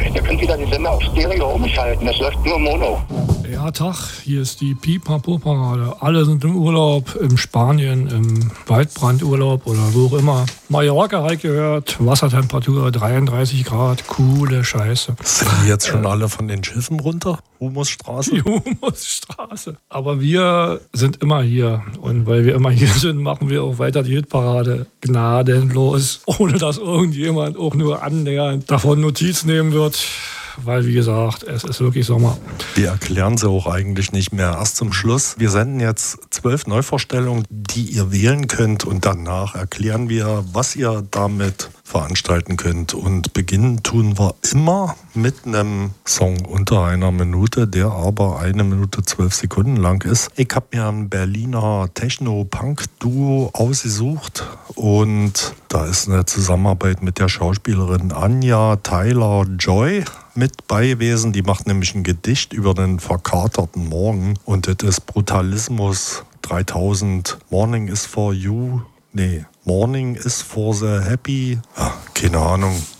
Ihr könnt wieder die Sender auf Stereo umschalten, das läuft nur Mono. Ja, Tag, hier ist die Pipapo-Parade. Alle sind im Urlaub, in Spanien, im Waldbrandurlaub oder wo auch immer. Mallorca halt gehört, Wassertemperatur 33 Grad, coole Scheiße. Sind die jetzt schon alle von den Schiffen runter? Humusstraße? Die Humusstraße. Aber wir sind immer hier. Und weil wir immer hier sind, machen wir auch weiter die Hitparade gnadenlos, ohne dass irgendjemand auch nur annähernd davon Notiz nehmen wird. Weil, wie gesagt, es ist wirklich Sommer. Wir erklären sie auch eigentlich nicht mehr. Erst zum Schluss. Wir senden jetzt 12 Neuvorstellungen, die ihr wählen könnt. Und danach erklären wir, was ihr damit veranstalten könnt. Und beginnen tun wir immer mit einem Song unter einer Minute, der aber 1 Minute 12 Sekunden lang ist. Ich habe mir ein Berliner Techno-Punk-Duo ausgesucht. Und da ist eine Zusammenarbeit mit der Schauspielerin Anja Tyler-Joy mit bei gewesen. Die macht nämlich ein Gedicht über den verkaterten Morgen. Und das ist Brutalismus 3000. Morning is for you. Nee, Morning is for the happy. Ja, keine Ahnung.